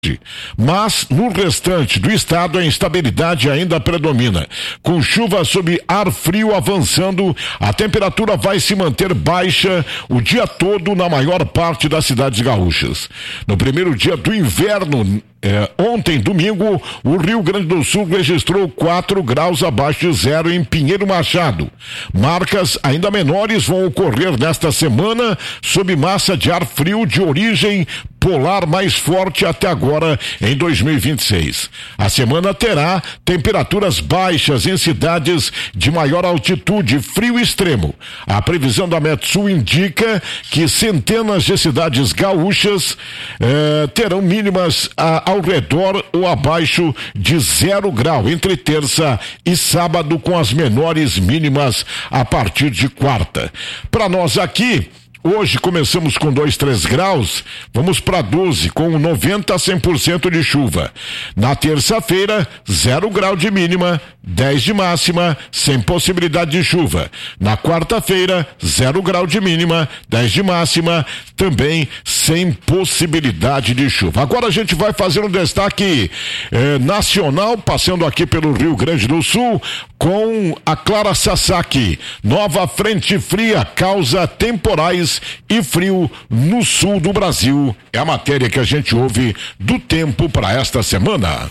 Mas no restante do estado a instabilidade ainda predomina. Com chuva sob ar frio avançando, a temperatura vai se manter baixa o dia todo na maior parte das cidades gaúchas. No primeiro dia do inverno, ontem, domingo, o Rio Grande do Sul registrou 4 graus abaixo de zero em Pinheiro Machado. Marcas ainda menores vão ocorrer nesta semana sob massa de ar frio de origem polar mais forte até agora em 2026. A semana terá temperaturas baixas em cidades de maior altitude, frio extremo. A previsão da Metsul indica que centenas de cidades gaúchas terão mínimas ao redor ou abaixo de 0 grau entre terça e sábado, com as menores mínimas a partir de quarta. Para nós aqui, hoje começamos com 2, 3 graus, vamos para 12, com 90% a 100% de chuva. Na terça-feira, 0 grau de mínima, 10 de máxima, sem possibilidade de chuva. Na quarta-feira, 0 grau de mínima, 10 de máxima, também sem possibilidade de chuva. Agora a gente vai fazer um destaque nacional, passando aqui pelo Rio Grande do Sul, com a Clara Sasaki. Nova frente fria causa temporais e frio no sul do Brasil. É a matéria que a gente ouve do tempo para esta semana.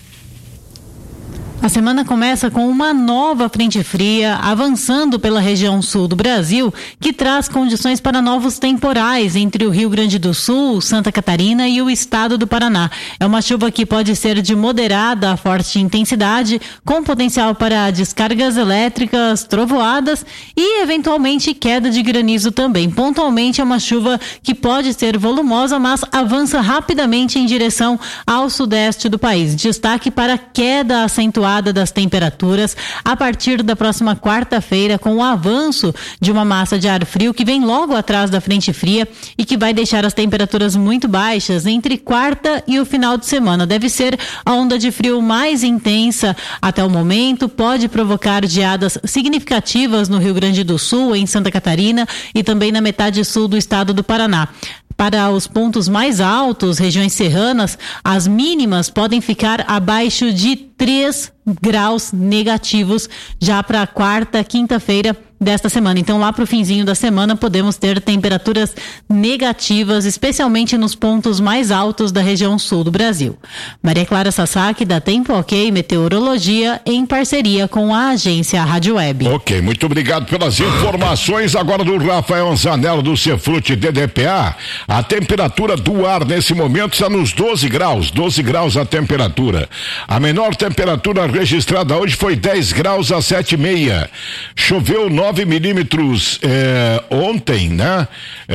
A semana começa com uma nova frente fria avançando pela região sul do Brasil, que traz condições para novos temporais entre o Rio Grande do Sul, Santa Catarina e o estado do Paraná. É uma chuva que pode ser de moderada a forte intensidade, com potencial para descargas elétricas, trovoadas e eventualmente queda de granizo também. Pontualmente é uma chuva que pode ser volumosa, mas avança rapidamente em direção ao sudeste do país. Destaque para a queda acentuada das temperaturas a partir da próxima quarta-feira, com o avanço de uma massa de ar frio que vem logo atrás da frente fria e que vai deixar as temperaturas muito baixas entre quarta e o final de semana. Deve ser a onda de frio mais intensa até o momento, pode provocar geadas significativas no Rio Grande do Sul, em Santa Catarina e também na metade sul do estado do Paraná. Para os pontos mais altos, regiões serranas, as mínimas podem ficar abaixo de 3 graus negativos já para a quarta, quinta-feira desta semana. Então, lá para o finzinho da semana, podemos ter temperaturas negativas, especialmente nos pontos mais altos da região sul do Brasil. Maria Clara Sasaki, da Tempo Ok Meteorologia, em parceria com a agência Rádio Web. Ok, muito obrigado pelas informações. Agora do Rafael Zanella, do Cefrute DDPA. A temperatura do ar nesse momento está nos 12 graus a temperatura. A menor temperatura registrada hoje foi 10 graus a 7,5. Choveu 9 milímetros ontem, né?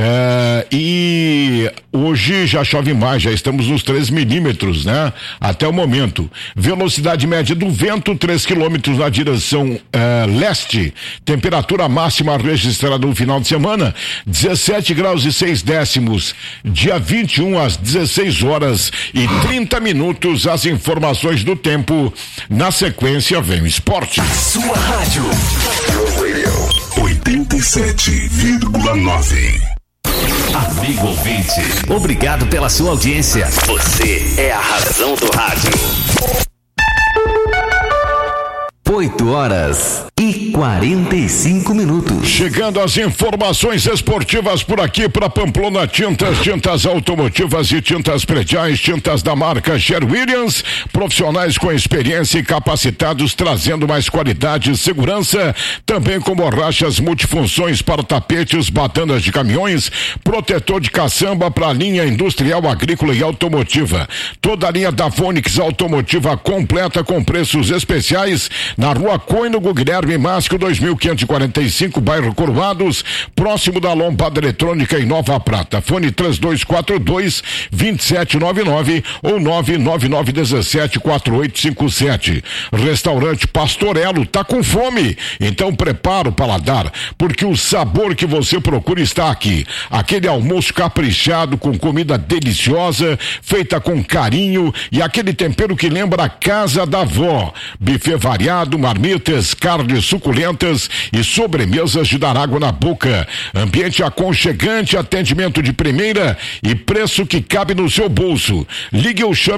E hoje já chove mais, já estamos nos 3 milímetros, né? Até o momento. Velocidade média do vento, 3 quilômetros na direção leste. Temperatura máxima registrada no final de semana, 17 graus e 6 décimos. Dia 21 às 16 horas e 30 minutos, as informações do tempo. Na sequência vem o esporte. Sua rádio 87,9. Amigo ouvinte, obrigado pela sua audiência. Você é a razão do rádio. 8h45. Chegando as informações esportivas por aqui para Pamplona tintas automotivas e tintas prediais, tintas da marca Sherwin-Williams, profissionais com experiência e capacitados, trazendo mais qualidade e segurança, também com borrachas multifunções para tapetes, batanas de caminhões, protetor de caçamba para a linha industrial, agrícola e automotiva. Toda a linha da Vonix automotiva completa com preços especiais na Rua Cônego Guilherme Masco 2545, bairro Curvados, próximo da Lompada Eletrônica em Nova Prata. Fone 3242-2799 ou 99917-4857. Restaurante Pastorello, tá com fome? Então prepara o paladar, porque o sabor que você procura está aqui. Aquele almoço caprichado com comida deliciosa, feita com carinho e aquele tempero que lembra a casa da avó. Buffet variado, marmita bonitas, carnes suculentas e sobremesas de dar água na boca. Ambiente aconchegante, atendimento de primeira e preço que cabe no seu bolso. Ligue ou chame